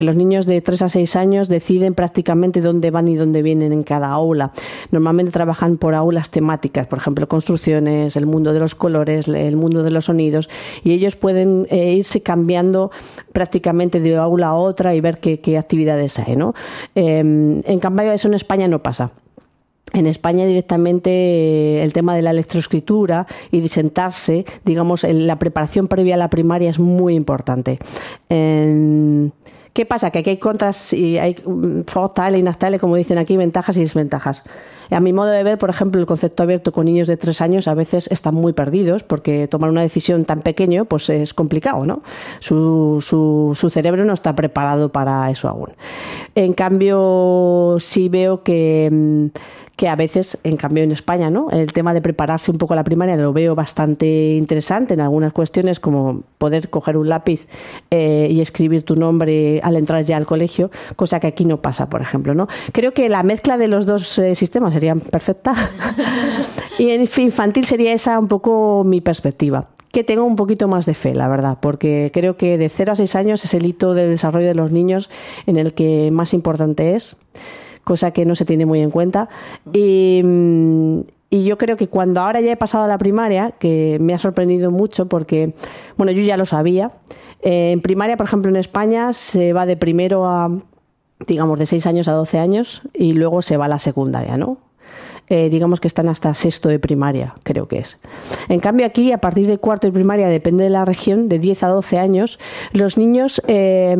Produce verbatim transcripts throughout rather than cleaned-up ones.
Los niños de tres a seis años deciden prácticamente dónde van y dónde vienen en cada aula. Normalmente trabajan por aulas temáticas, por ejemplo, construcciones, el mundo de los colores, el mundo de los sonidos, y ellos pueden eh, irse cambiando prácticamente de aula a otra y ver qué, qué actividades hay, ¿no? Eh, en cambio, eso en España no pasa. En España directamente el tema de la lectoescritura y de sentarse, digamos, la preparación previa a la primaria es muy importante. Eh, ¿Qué pasa? Que aquí hay contras y hay fortales y naftales, como dicen aquí, ventajas y desventajas. A mi modo de ver, por ejemplo, el concepto abierto con niños de tres años a veces están muy perdidos porque tomar una decisión tan pequeño pues es complicado, ¿no? Su, su, su cerebro no está preparado para eso aún. En cambio, sí veo que... que a veces, en cambio en España, ¿no? El tema de prepararse un poco a la primaria lo veo bastante interesante en algunas cuestiones, como poder coger un lápiz eh, y escribir tu nombre al entrar ya al colegio, cosa que aquí no pasa, por ejemplo, ¿no? Creo que la mezcla de los dos eh, sistemas sería perfecta y en infantil sería esa un poco mi perspectiva. Que tengo un poquito más de fe, la verdad, porque creo que de cero a seis años es el hito de desarrollo de los niños en el que más importante es, cosa que no se tiene muy en cuenta. Y, y yo creo que cuando ahora ya he pasado a la primaria, que me ha sorprendido mucho porque, bueno, yo ya lo sabía, eh, en primaria, por ejemplo, en España se va de primero a, digamos, de seis años a doce años y luego se va a la secundaria, ¿no? Eh, digamos que están hasta sexto de primaria, creo que es. En cambio aquí, a partir de cuarto de primaria, depende de la región, de diez a doce años, los niños... Eh,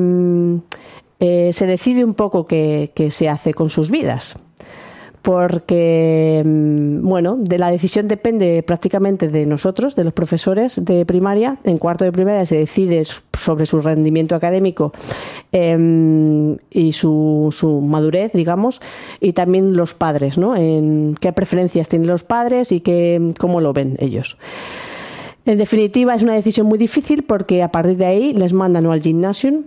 Eh, se decide un poco qué, qué se hace con sus vidas, porque bueno, de la decisión depende prácticamente de nosotros, de los profesores de primaria. En cuarto de primaria se decide sobre su rendimiento académico eh, y su, su madurez, digamos, y también los padres, ¿no? En qué preferencias tienen los padres y qué, cómo lo ven ellos. En definitiva, es una decisión muy difícil porque a partir de ahí les mandan o al gymnasium,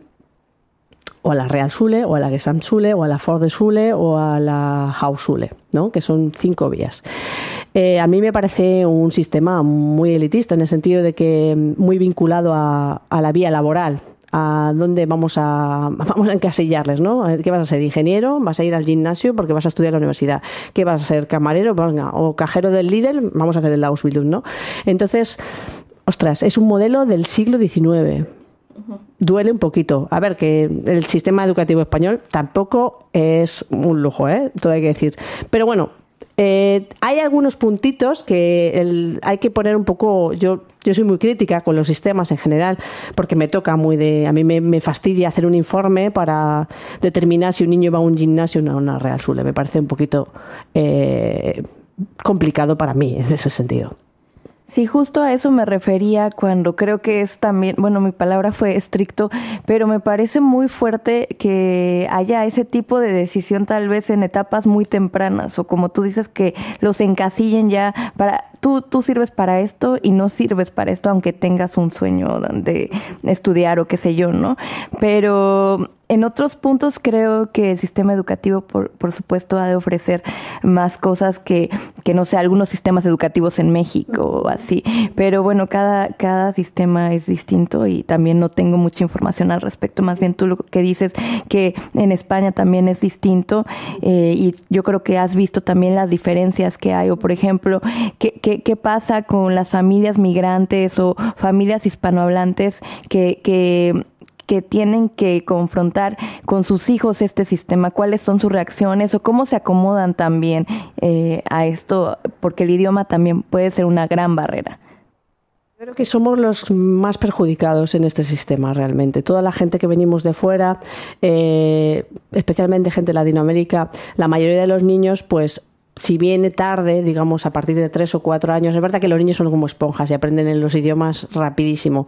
o a la Real Schule, o a la Gesamtschule, o a la Förderschule, o a la Hauptschule, ¿no? Que son cinco vías. Eh, a mí me parece un sistema muy elitista, en el sentido de que muy vinculado a, a la vía laboral, a dónde vamos a, vamos a encasillarles, ¿no? ¿Qué vas a ser? ¿Ingeniero? ¿Vas a ir al gimnasio porque vas a estudiar a la universidad? ¿Qué vas a ser? ¿Camarero? Venga, o cajero del Lidl, vamos a hacer el Ausbildung, ¿no? Entonces, ostras, es un modelo del siglo diecinueve. Duele un poquito. A ver, que el sistema educativo español tampoco es un lujo, ¿eh? Todo hay que decir. Pero bueno, eh, hay algunos puntitos que el, hay que poner un poco... Yo yo soy muy crítica con los sistemas en general, porque me toca muy de... A mí me, me fastidia hacer un informe para determinar si un niño va a un gimnasio o a una Real Schule. Me parece un poquito eh, complicado para mí en ese sentido. Sí, justo a eso me refería cuando creo que es también, bueno, mi palabra fue estricto, pero me parece muy fuerte que haya ese tipo de decisión tal vez en etapas muy tempranas, o como tú dices, que los encasillen ya para, tú, tú sirves para esto y no sirves para esto, aunque tengas un sueño de estudiar o qué sé yo, ¿no? Pero en otros puntos creo que el sistema educativo, por, por supuesto, ha de ofrecer más cosas que, que, no sé, algunos sistemas educativos en México o así. Pero bueno, cada, cada sistema es distinto y también no tengo mucha información al respecto. Más bien tú lo que dices que en España también es distinto eh, y yo creo que has visto también las diferencias que hay. O, por ejemplo, ¿qué, qué, qué pasa con las familias migrantes o familias hispanohablantes que... que que tienen que confrontar con sus hijos este sistema? ¿Cuáles son sus reacciones o cómo se acomodan también eh, a esto? Porque el idioma también puede ser una gran barrera. Creo que somos los más perjudicados en este sistema realmente. Toda la gente que venimos de fuera, eh, especialmente gente de Latinoamérica, la mayoría de los niños, pues si viene tarde, digamos a partir de tres o cuatro años, es verdad que los niños son como esponjas y aprenden en los idiomas rapidísimo,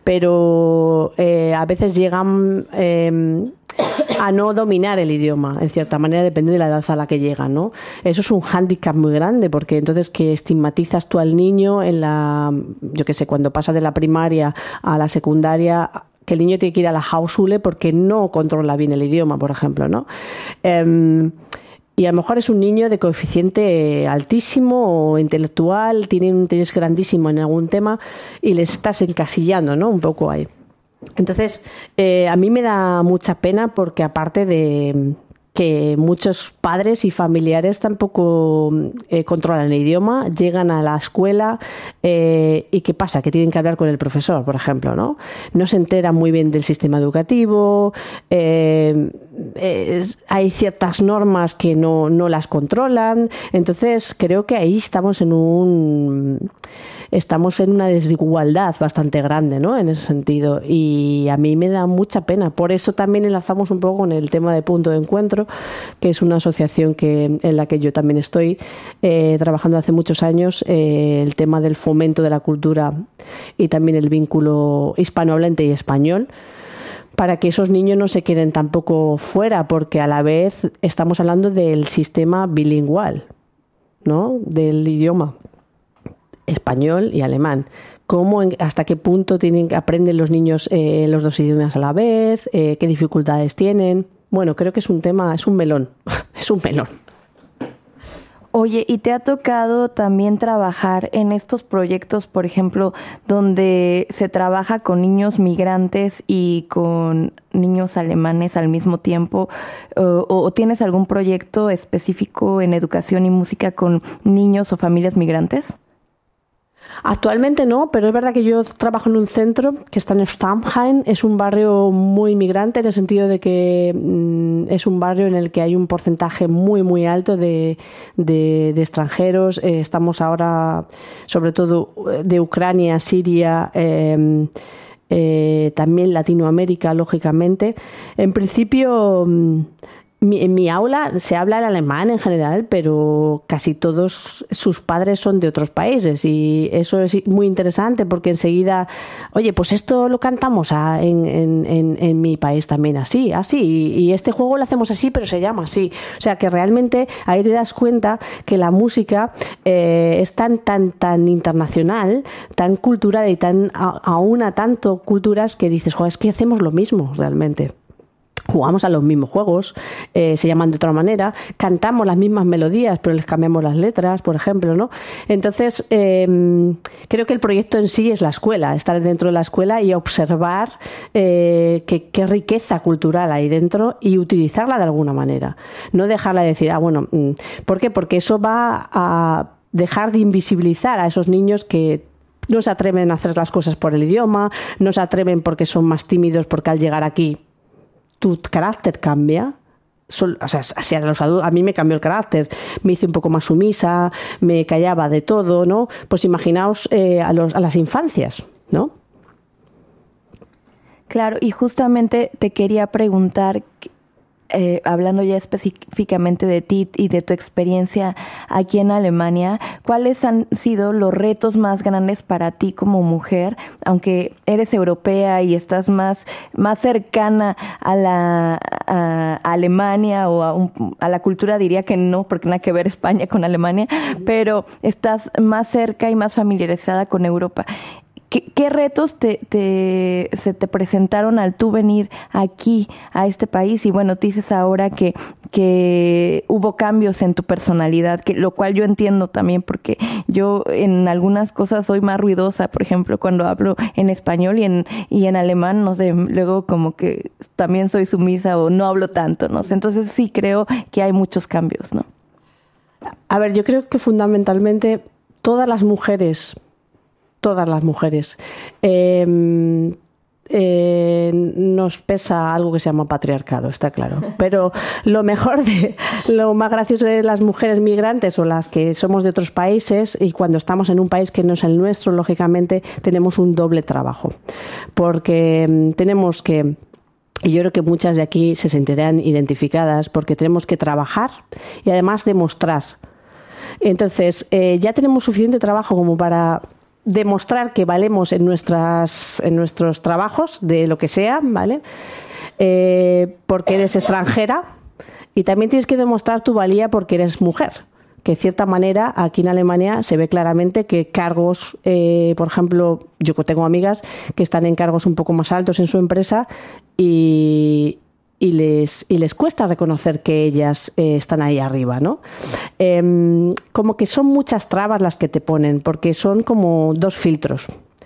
pero eh, a veces llegan eh, a no dominar el idioma, en cierta manera, depende de la edad a la que llegan, ¿no? Eso es un hándicap muy grande, porque entonces que estigmatizas tú al niño en la, yo qué sé, cuando pasa de la primaria a la secundaria, que el niño tiene que ir a la Hauptschule porque no controla bien el idioma, por ejemplo, ¿no? Eh, Y a lo mejor es un niño de coeficiente altísimo o intelectual, tiene un interés grandísimo en algún tema y le estás encasillando, ¿no? Un poco ahí. Entonces, eh, a mí me da mucha pena porque aparte de que muchos padres y familiares tampoco eh, controlan el idioma, llegan a la escuela eh, y ¿qué pasa? Que tienen que hablar con el profesor, por ejemplo, ¿no? No se enteran muy bien del sistema educativo, eh, eh, hay ciertas normas que no, no las controlan, entonces creo que ahí estamos en un... Estamos en una desigualdad bastante grande, ¿no? En ese sentido. Y a mí me da mucha pena. Por eso también enlazamos un poco con el tema de Punto de Encuentro, que es una asociación que, en la que yo también estoy eh, trabajando hace muchos años, eh, el tema del fomento de la cultura y también el vínculo hispanohablante y español, para que esos niños no se queden tampoco fuera, porque a la vez estamos hablando del sistema bilingüal, ¿no? Del idioma español y alemán. ¿Cómo, hasta qué punto tienen, aprenden los niños eh, los dos idiomas a la vez? Eh, ¿Qué dificultades tienen? Bueno, creo que es un tema, es un melón, es un melón. Oye, ¿y te ha tocado también trabajar en estos proyectos, por ejemplo, donde se trabaja con niños migrantes y con niños alemanes al mismo tiempo? ¿O, o tienes algún proyecto específico en educación y música con niños o familias migrantes? Actualmente no, pero es verdad que yo trabajo en un centro que está en Stammheim. Es un barrio muy migrante en el sentido de que mmm, es un barrio en el que hay un porcentaje muy, muy alto de, de, de extranjeros. Eh, estamos ahora, sobre todo, de Ucrania, Siria, eh, eh, también Latinoamérica, lógicamente. En principio... Mmm, Mi, en mi aula se habla el alemán en general, pero casi todos sus padres son de otros países y eso es muy interesante porque enseguida, oye, pues esto lo cantamos a, en, en, en, en mi país también así, así, y, y este juego lo hacemos así, pero se llama así. O sea que realmente ahí te das cuenta que la música eh, es tan, tan, tan internacional, tan cultural y tan aúna tanto culturas que dices, joder, es que hacemos lo mismo realmente. Jugamos a los mismos juegos, eh, se llaman de otra manera, cantamos las mismas melodías, pero les cambiamos las letras, por ejemplo, ¿no? Entonces, eh, creo que el proyecto en sí es la escuela, estar dentro de la escuela y observar eh, qué, qué riqueza cultural hay dentro y utilizarla de alguna manera. No dejarla de decir, ah, bueno, ¿por qué? Porque eso va a dejar de invisibilizar a esos niños que no se atreven a hacer las cosas por el idioma, no se atreven porque son más tímidos, porque al llegar aquí tu carácter cambia. Sol, o sea, a, los adultos, a mí me cambió el carácter, me hice un poco más sumisa, me callaba de todo, ¿no? Pues imaginaos eh, a, los, a las infancias, ¿no? Claro, y justamente te quería preguntar, eh, hablando ya específicamente de ti y de tu experiencia aquí en Alemania, ¿cuáles han sido los retos más grandes para ti como mujer, aunque eres europea y estás más, más cercana a la a Alemania o a, un, a la cultura? Diría que no, porque nada que ver España con Alemania, pero estás más cerca y más familiarizada con Europa. ¿Qué, qué retos te, te, se te presentaron al tú venir aquí, a este país? Y bueno, dices ahora que, que hubo cambios en tu personalidad, que, lo cual yo entiendo también, porque yo en algunas cosas soy más ruidosa, por ejemplo, cuando hablo en español y en, y en alemán, no sé, luego como que también soy sumisa o no hablo tanto, no sé. Entonces sí creo que hay muchos cambios, ¿no? A ver, yo creo que fundamentalmente todas las mujeres... Todas las mujeres. Eh, eh, nos pesa algo que se llama patriarcado, está claro. Pero lo mejor, de, lo más gracioso de las mujeres migrantes o las que somos de otros países, y cuando estamos en un país que no es el nuestro, lógicamente tenemos un doble trabajo. Porque eh, tenemos que... Y yo creo que muchas de aquí se sentirán identificadas porque tenemos que trabajar y además demostrar. Entonces, eh, ya tenemos suficiente trabajo como para... demostrar que valemos en nuestras en nuestros trabajos de lo que sea, ¿vale? Eh, porque eres extranjera, y también tienes que demostrar tu valía porque eres mujer, que de cierta manera aquí en Alemania se ve claramente que cargos, eh, por ejemplo, yo tengo amigas que están en cargos un poco más altos en su empresa y Y les, y les cuesta reconocer que ellas eh, están ahí arriba, ¿no? Eh, como que son muchas trabas las que te ponen, porque son como dos filtros.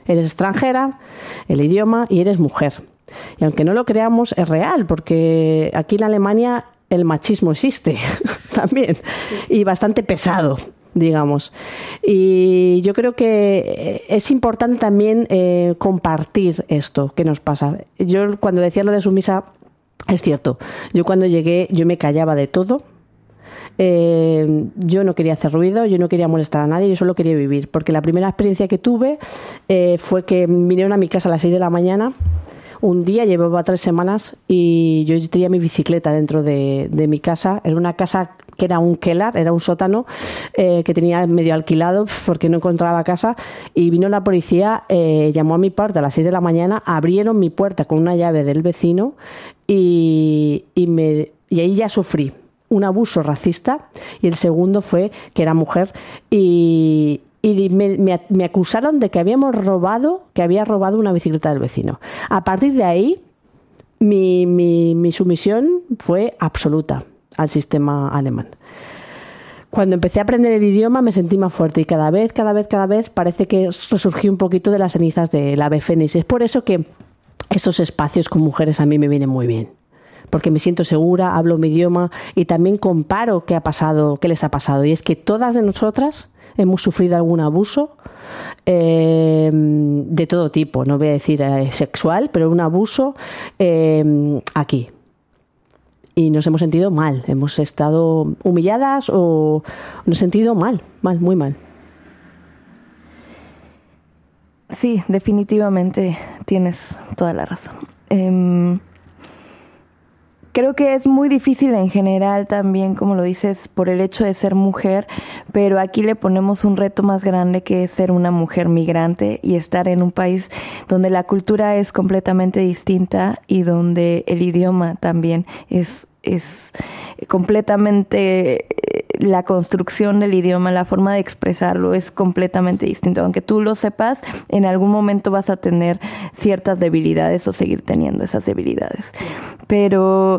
Eres extranjera, el idioma, y eres mujer. Y aunque no lo creamos, es real, porque aquí en Alemania el machismo existe también, y bastante pesado, digamos. Y yo creo que es importante también eh, compartir esto que nos pasa. Yo cuando decía lo de sumisa, es cierto. Yo cuando llegué, yo me callaba de todo. Eh, yo no quería hacer ruido, yo no quería molestar a nadie, yo solo quería vivir. Porque la primera experiencia que tuve eh, fue que vinieron a mi casa a las seis de la mañana. Un día, llevaba tres semanas y yo tenía mi bicicleta dentro de, de mi casa. Era una casa que era un keller, era un sótano eh, que tenía medio alquilado porque no encontraba casa. Y vino la policía, eh, llamó a mi puerta a las seis de la mañana, abrieron mi puerta con una llave del vecino y, y, me, y ahí ya sufrí un abuso racista. Y el segundo fue que era mujer y... Y me, me, me acusaron de que habíamos robado, que había robado una bicicleta del vecino. A partir de ahí, mi, mi, mi sumisión fue absoluta al sistema alemán. Cuando empecé a aprender el idioma me sentí más fuerte y cada vez, cada vez, cada vez parece que resurgí un poquito de las cenizas del ave fénix. Es por eso que estos espacios con mujeres a mí me vienen muy bien. Porque me siento segura, hablo mi idioma y también comparo qué ha pasado, qué les ha pasado. Y es que todas de nosotras hemos sufrido algún abuso eh, de todo tipo, no voy a decir eh, sexual, pero un abuso eh, aquí. Y nos hemos sentido mal, hemos estado humilladas o nos hemos sentido mal, mal, muy mal. Sí, definitivamente tienes toda la razón. Eh... Creo que es muy difícil en general también, como lo dices, por el hecho de ser mujer, pero aquí le ponemos un reto más grande que es ser una mujer migrante y estar en un país donde la cultura es completamente distinta y donde el idioma también es, es completamente, la construcción del idioma, la forma de expresarlo es completamente distinto. Aunque tú lo sepas, en algún momento vas a tener ciertas debilidades o seguir teniendo esas debilidades. Pero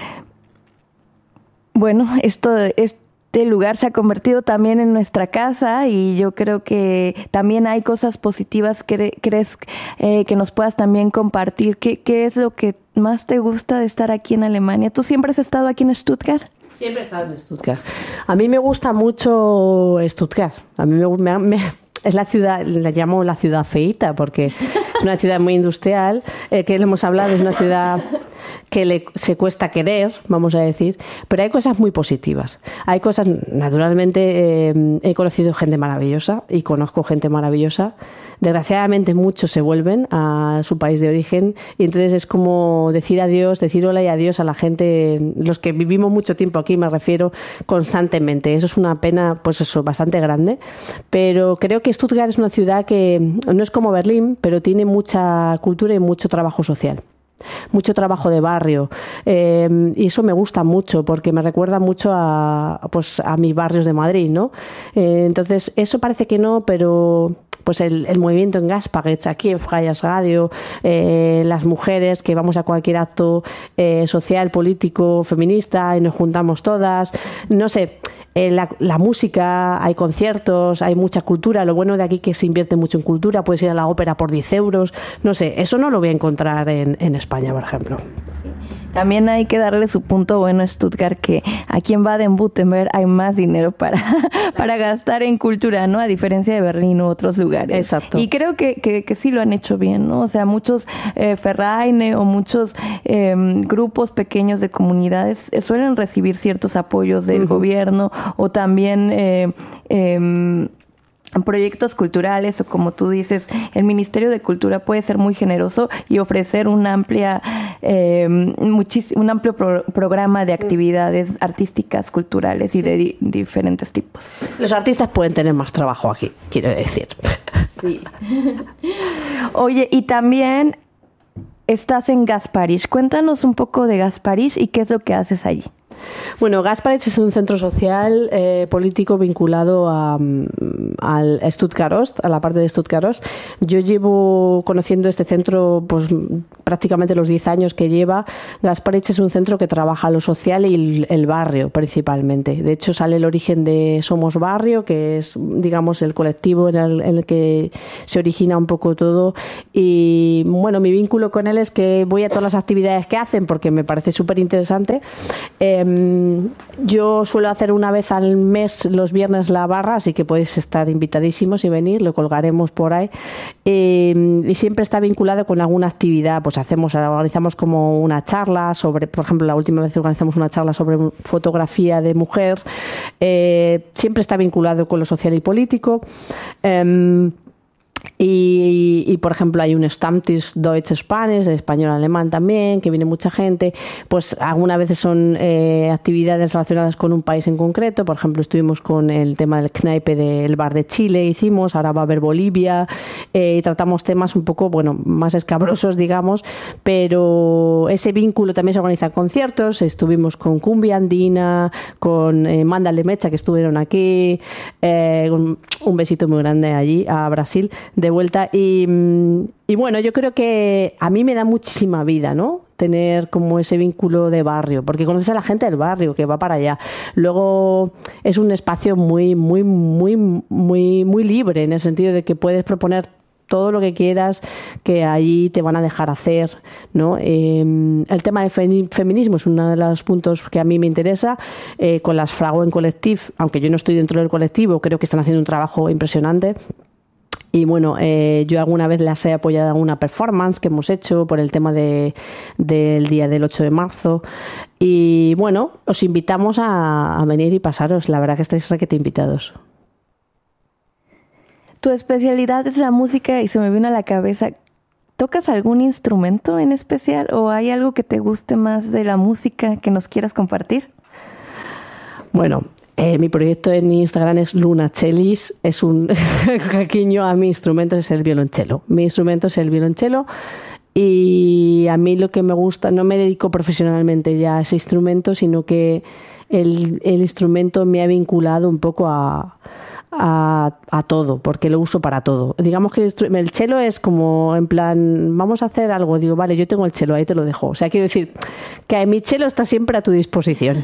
bueno, esto, este lugar se ha convertido también en nuestra casa y yo creo que también hay cosas positivas que crees eh, que nos puedas también compartir. ¿Qué, qué es lo que más te gusta de estar aquí en Alemania? ¿Tú siempre has estado aquí en Stuttgart? Siempre he estado en Stuttgart. A mí me gusta mucho Stuttgart. A mí me, me, me es la ciudad, la llamo la ciudad feíta porque es una ciudad muy industrial, eh, que le hemos hablado, es una ciudad que le, se cuesta querer, vamos a decir, pero hay cosas muy positivas. Hay cosas, naturalmente, eh, he conocido gente maravillosa y conozco gente maravillosa. Desgraciadamente muchos se vuelven a su país de origen y entonces es como decir adiós, decir hola y adiós a la gente, los que vivimos mucho tiempo aquí, me refiero, constantemente. Eso es una pena, pues eso, bastante grande, pero creo que Stuttgart es una ciudad que no es como Berlín, pero tiene mucha cultura y mucho trabajo social. Mucho trabajo de barrio eh, y eso me gusta mucho porque me recuerda mucho a, pues, a mis barrios de Madrid, ¿no? Eh, entonces eso parece que no, pero pues el, el movimiento en Gaspagetz, aquí en Freies Radio, eh, las mujeres que vamos a cualquier acto eh, social, político, feminista y nos juntamos todas, no sé. Eh, la, la música, hay conciertos, hay mucha cultura. Lo bueno de aquí es que se invierte mucho en cultura. Puedes ir a la ópera por diez euros. No sé, eso no lo voy a encontrar en, en España, por ejemplo. También hay que darle su punto bueno a Stuttgart, que aquí en Baden-Württemberg hay más dinero para, para gastar en cultura, ¿no? A diferencia de Berlín u otros lugares. Exacto. Y creo que, que, que sí lo han hecho bien, ¿no? O sea, muchos eh, Vereine o muchos eh, grupos pequeños de comunidades eh, suelen recibir ciertos apoyos del uh-huh. gobierno o también Eh, eh, proyectos culturales o como tú dices, el Ministerio de Cultura puede ser muy generoso y ofrecer una amplia, eh, muchis- un amplio pro- programa de actividades artísticas, culturales y sí. de di- diferentes tipos. Los artistas pueden tener más trabajo aquí, quiero decir. Sí. Oye, y también estás en Gasparich. Cuéntanos un poco de Gasparich y qué es lo que haces allí. Bueno, Gasparetx es un centro social eh, político vinculado a, al Stuttgart Ost, a la parte de Stuttgart Ost. Yo llevo conociendo este centro pues prácticamente los diez años que lleva. Gasparetx es un centro que trabaja lo social y el, el barrio principalmente. De hecho, sale el origen de Somos Barrio, que es, digamos, el colectivo en el, en el que se origina un poco todo. Y bueno, mi vínculo con él es que voy a todas las actividades que hacen porque me parece súper interesante. Eh, yo suelo hacer una vez al mes los viernes la barra, así que podéis estar invitadísimos y venir, lo colgaremos por ahí. Eh, y siempre está vinculado con alguna actividad, pues hacemos, organizamos como una charla sobre, por ejemplo, la última vez organizamos una charla sobre fotografía de mujer. Eh, siempre está vinculado con lo social y político. Eh, Y, y, por ejemplo, hay un Stammtisch Deutsch-Spanisch, español-alemán también, que viene mucha gente. Pues algunas veces son eh, actividades relacionadas con un país en concreto. Por ejemplo, estuvimos con el tema del Kneipe del bar de Chile, hicimos, ahora va a haber Bolivia, eh, y tratamos temas un poco, bueno, más escabrosos, digamos, pero ese vínculo también se organiza conciertos. Estuvimos con Cumbia Andina, con eh, Mándale Mecha, que estuvieron aquí, eh, un, un besito muy grande allí, a Brasil, de vuelta. Y, y bueno, yo creo que a mí me da muchísima vida, ¿no? Tener como ese vínculo de barrio, porque conoces a la gente del barrio que va para allá. Luego es un espacio muy, muy, muy, muy, muy libre, en el sentido de que puedes proponer todo lo que quieras, que allí te van a dejar hacer, ¿no? Eh, el tema de fe- feminismo es uno de los puntos que a mí me interesa. Eh, con las Frauen Collective, aunque yo no estoy dentro del colectivo, creo que están haciendo un trabajo impresionante. Y bueno, eh, yo alguna vez las he apoyado en alguna performance que hemos hecho por el tema de, del día del ocho de marzo. Y bueno, os invitamos a, a venir y pasaros. La verdad que estáis requete invitados. Tu especialidad es la música y se me vino a la cabeza, ¿tocas algún instrumento en especial o hay algo que te guste más de la música que nos quieras compartir? Bueno, Eh, mi proyecto en Instagram es Luna Chelis, es un caquiño a mi instrumento, es el violonchelo. Mi instrumento es el violonchelo y a mí lo que me gusta, no me dedico profesionalmente ya a ese instrumento, sino que el, el instrumento me ha vinculado un poco a, a, a todo, porque lo uso para todo. Digamos que el, el chelo es como en plan, vamos a hacer algo, digo, vale, yo tengo el chelo, ahí te lo dejo. O sea, quiero decir que mi chelo está siempre a tu disposición.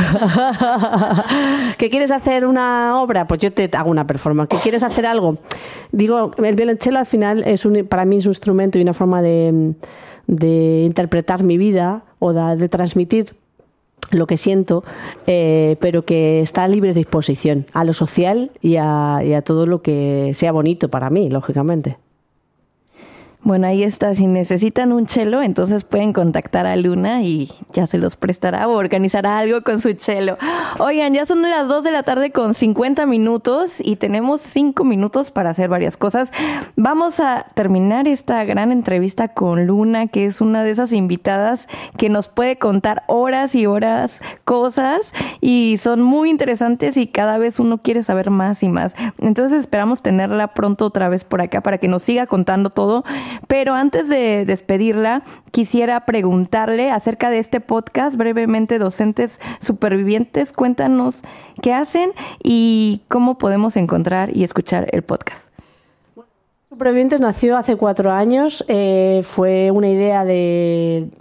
¿Que quieres hacer una obra? Pues yo te hago una performance. ¿Que quieres hacer algo? Digo, el violonchelo al final es un, para mí es un instrumento y una forma de, de interpretar mi vida o de, de transmitir lo que siento, eh, pero que está a libre disposición a lo social y a, y a todo lo que sea bonito para mí, lógicamente. Bueno, ahí está. Si necesitan un chelo, entonces pueden contactar a Luna y ya se los prestará o organizará algo con su chelo. Oigan, ya son las dos de la tarde con cincuenta minutos y tenemos cinco minutos para hacer varias cosas. Vamos a terminar esta gran entrevista con Luna, que es una de esas invitadas que nos puede contar horas y horas cosas y son muy interesantes y cada vez uno quiere saber más y más. Entonces esperamos tenerla pronto otra vez por acá para que nos siga contando todo. Pero antes de despedirla, quisiera preguntarle acerca de este podcast, brevemente, Docentes Supervivientes. Cuéntanos qué hacen y cómo podemos encontrar y escuchar el podcast. Supervivientes nació hace cuatro años. Eh, fue una idea de,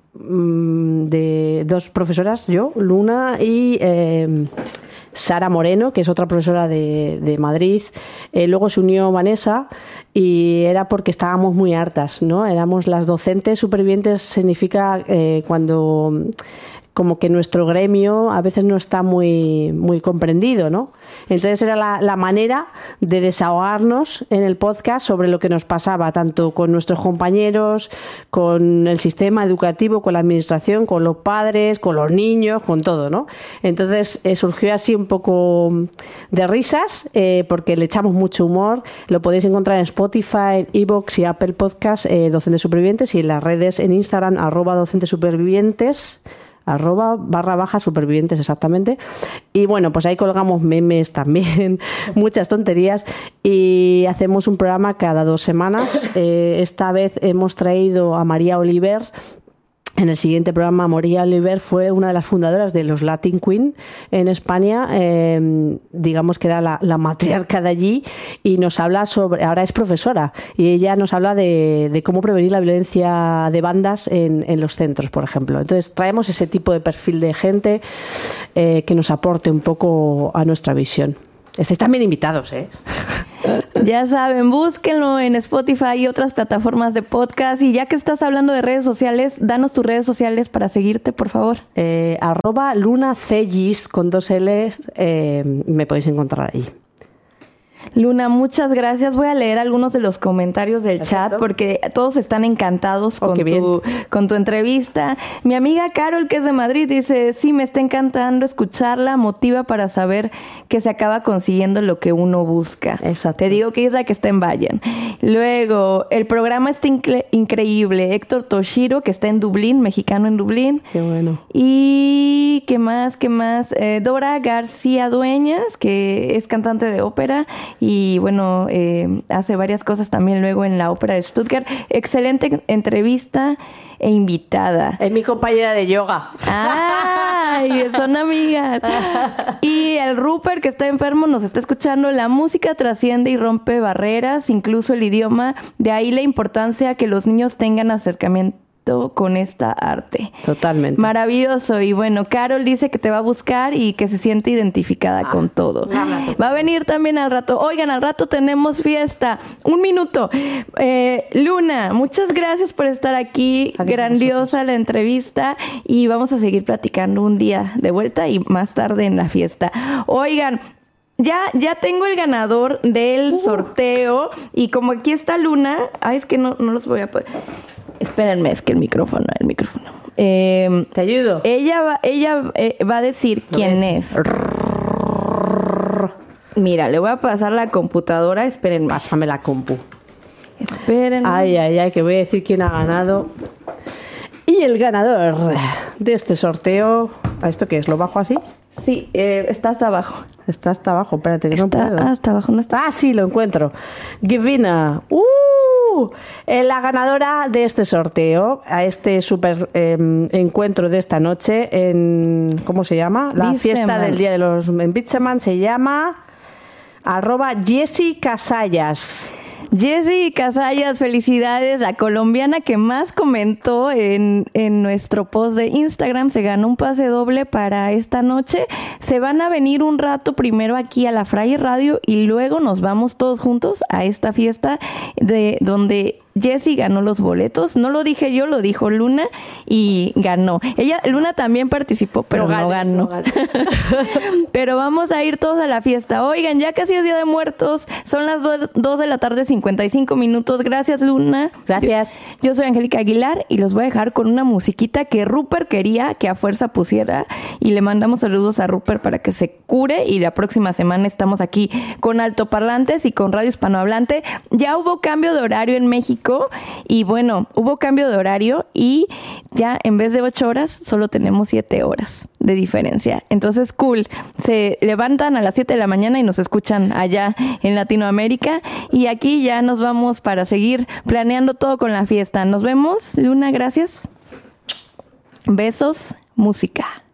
de dos profesoras, yo, Luna y Eh, Sara Moreno, que es otra profesora de, de Madrid. Eh, luego se unió Vanessa y era porque estábamos muy hartas, ¿no? Éramos las docentes supervivientes, significa eh, cuando como que nuestro gremio a veces no está muy, muy comprendido, ¿no? Entonces era la, la manera de desahogarnos en el podcast sobre lo que nos pasaba, tanto con nuestros compañeros, con el sistema educativo, con la administración, con los padres, con los niños, con todo, ¿no? Entonces eh, surgió así un poco de risas, eh, porque le echamos mucho humor. Lo podéis encontrar en Spotify, iVoox y Apple Podcast, eh, Docentes Supervivientes, y en las redes en Instagram, arroba Docentes Supervivientes, arroba barra baja supervivientes exactamente. Y bueno, pues ahí colgamos memes también, muchas tonterías, y hacemos un programa cada dos semanas. Eh, esta vez hemos traído a María Oliver, En el siguiente programa, Moria Oliver fue una de las fundadoras de los Latin Queen en España, eh, digamos que era la, la matriarca de allí, y nos habla sobre, ahora es profesora, y ella nos habla de, de cómo prevenir la violencia de bandas en, en los centros, por ejemplo. Entonces traemos ese tipo de perfil de gente eh, que nos aporte un poco a nuestra visión. Estáis también invitados, ¿eh? Ya saben, búsquenlo en Spotify y otras plataformas de podcast. Y ya que estás hablando de redes sociales, danos tus redes sociales para seguirte, por favor. Eh, arroba lunacegis con dos L's, eh, me podéis encontrar allí. Luna, muchas gracias. Voy a leer algunos de los comentarios del Perfecto. Chat porque todos están encantados oh, con, tu, con tu entrevista. Mi amiga Carol, que es de Madrid, dice, sí, me está encantando escucharla, motiva para saber que se acaba consiguiendo lo que uno busca. Exacto. Te digo que es la que está en Bayern. Luego, el programa está incre- increíble. Héctor Toshiro, que está en Dublín, mexicano en Dublín. Qué bueno. Y, ¿qué más? ¿Qué más? Eh, Dora García Dueñas, que es cantante de ópera. Y bueno, eh, hace varias cosas también luego en la ópera de Stuttgart. Excelente entrevista e invitada. Es mi compañera de yoga. ¡Ay! Son amigas. Y el Rupert, que está enfermo, nos está escuchando. La música trasciende y rompe barreras, incluso el idioma. De ahí la importancia que los niños tengan acercamiento con esta arte. Totalmente. Maravilloso. Y bueno, Carol dice que te va a buscar y que se siente identificada ah, con todo. Va a venir también al rato. Oigan, al rato tenemos fiesta. Un minuto. Eh, Luna, muchas gracias por estar aquí. Adiós. Grandiosa la entrevista y vamos a seguir platicando un día de vuelta y más tarde en la fiesta. Oigan, Ya, ya tengo el ganador del uh. sorteo y como aquí está Luna, ay, es que no, no los voy a poder. Espérenme, es que el micrófono, el micrófono. Eh, ¿Te ayudo? Ella va, ella eh, va a decir quién es. Mira, le voy a pasar la computadora, espérenme. Pásame la compu. Espérenme. Ay, ay, ay, que voy a decir quién ha ganado. Y el ganador de este sorteo, ¿esto qué es? ¿Lo bajo así? Sí, eh, está hasta abajo. Está hasta abajo, espérate, que está no puedo. Hasta abajo, no está. Ah, sí, lo encuentro. Givina, ¡uh! Eh, la ganadora de este sorteo, a este super eh, encuentro de esta noche en, ¿cómo se llama? La Bitzeman. Fiesta del Día de los en Bitzeman se llama arroba Jessie Casallas. Jessie Casallas, felicidades, la colombiana que más comentó en, en nuestro post de Instagram, se ganó un pase doble para esta noche. Se van a venir un rato primero aquí a la Fray Radio y luego nos vamos todos juntos a esta fiesta de donde Jessie ganó los boletos. No lo dije yo, lo dijo Luna y ganó. Ella, Luna también participó, pero no, no ganó. No pero vamos a ir todos a la fiesta. Oigan, ya casi es Día de Muertos. Son las dos de la tarde, cincuenta y cinco minutos. Gracias, Luna. Gracias. Yo, yo soy Angélica Aguilar y los voy a dejar con una musiquita que Rupert quería que a fuerza pusiera. Y le mandamos saludos a Rupert para que se cure. Y la próxima semana estamos aquí con altoparlantes y con Radio Hispanohablante. Ya hubo cambio de horario en México. Y bueno, hubo cambio de horario y ya en vez de ocho horas solo tenemos siete horas de diferencia. Entonces, cool. Se levantan a las siete de la mañana y nos escuchan allá en Latinoamérica. Y aquí ya nos vamos para seguir planeando todo con la fiesta. Nos vemos, Luna, gracias. Besos, música.